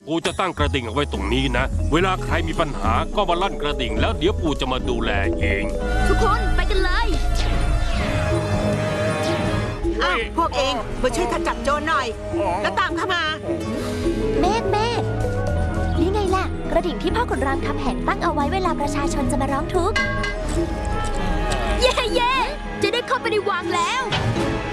ปู่จะตั้งกระดิ่งเอาไว้ตรงนี้นะ เวลาใครมีปัญหาก็มาลั่นกระดิ่งแล้วเดี๋ยวปู่จะมาดูแลเองทุกคนไปกันเลยอ้าวพวกเองมาช่วยขจัดโจรหน่อย แล้วตามเข้ามาเมฆนี่ไงล่ะ กระดิ่งที่พ่อขุนรามคำแหงตั้งเอาไว้เวลาประชาชนจะมาร้องทุกข์เย่จะได้เข้าไปในวังแล้ว